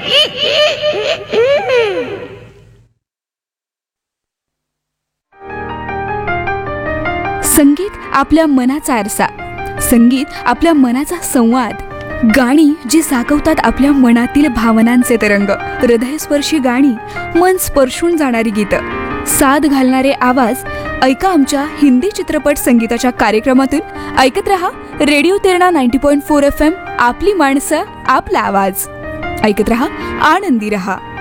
संगीत आपल्या मनाचा आरसा, संगीत आपल्या मनाचा संवाद, गाणी जी जागवतात आपल्या मनातील भावनांचे तरंग, हृदयस्पर्शी गाणी, मन स्पर्शून जाणारी गीतं, साद घालणारे आवाज. ऐका आमच्या हिंदी चित्रपट संगीताच्या कार्यक्रमातून. ऐकत रहा रेडिओ तेरणा 90.4 FM. आपली माणसं, आपला आवाज. ऐकत रहा, आनंदी रहा.